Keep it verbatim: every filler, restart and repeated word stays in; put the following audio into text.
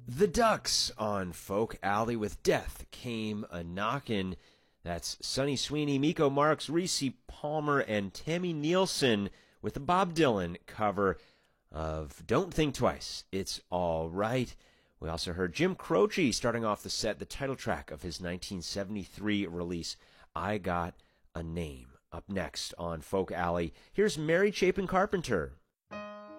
The Ducks on Folk Alley with Death Came a Knockin'. That's Sonny Sweeney, Miko Marks, Reese Palmer, and Tammy Nielsen with a Bob Dylan cover of Don't Think Twice, It's All Right. We also heard Jim Croce starting off the set, the title track of his nineteen seventy-three release, I Got a Name. Up next on Folk Alley, here's Mary Chapin Carpenter.